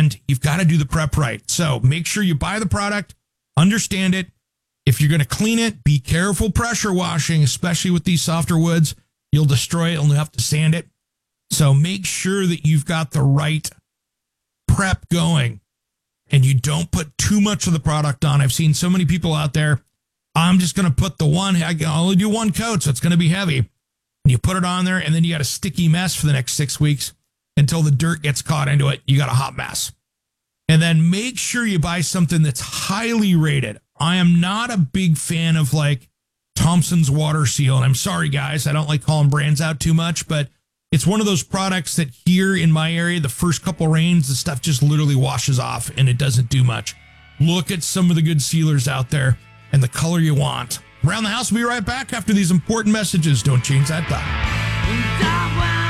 and you've got to do the prep right. So make sure you buy the product, understand it. If you're going to clean it, be careful pressure washing, especially with these softer woods. You'll destroy it. You'll have to sand it. So make sure that you've got the right prep going and you don't put too much of the product on. I've seen so many people out there. I'm just going to put I can only do one coat, so it's going to be heavy. And you put it on there, and then you got a sticky mess for the next 6 weeks until the dirt gets caught into it. You got a hot mess. And then make sure you buy something that's highly rated. I am not a big fan of like Thompson's Water Seal. And I'm sorry, guys, I don't like calling brands out too much, but it's one of those products that here in my area, the first couple rains, the stuff just literally washes off and it doesn't do much. Look at some of the good sealers out there and the color you want. Around the House will be right back after these important messages. Don't change that dial.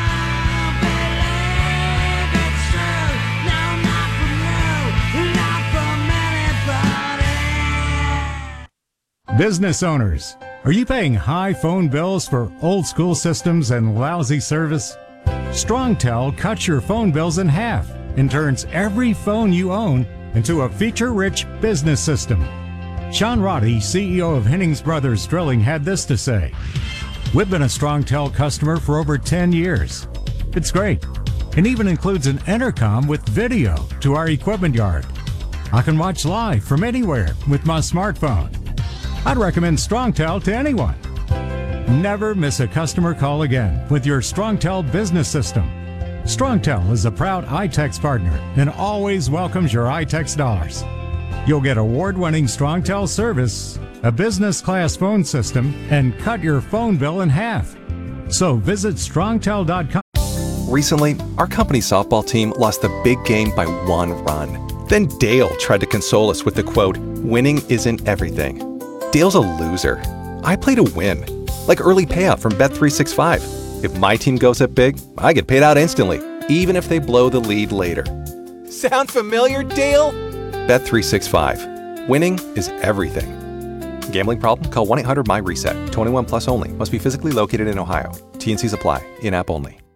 Business owners, are you paying high phone bills for old school systems and lousy service? StrongTel cuts your phone bills in half and turns every phone you own into a feature-rich business system. Sean Roddy, CEO of Hennings Brothers Drilling, had this to say: "We've been a StrongTel customer for over 10 years. It's great, and even includes an intercom with video to our equipment yard. I can watch live from anywhere with my smartphone. I'd recommend StrongTel to anyone. Never miss a customer call again with your StrongTel business system. StrongTel is a proud iTex partner and always welcomes your iTex dollars. You'll get award-winning StrongTel service, a business-class phone system, and cut your phone bill in half. So visit strongtel.com. Recently, our company softball team lost the big game by 1 run. Then Dale tried to console us with the quote, "Winning isn't everything." Dale's a loser. I play to win, like early payout from Bet365. If my team goes up big, I get paid out instantly, even if they blow the lead later. Sound familiar, Dale? Bet365. Winning is everything. Gambling problem? Call 1-800-MY-RESET. 21 plus only. Must be physically located in Ohio. T&Cs apply. In-app only.